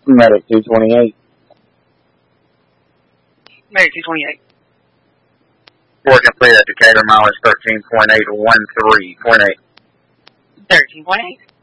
Medic 228. Medic 228. Report complete at Decatur, mileage 13.813.8. 13.8.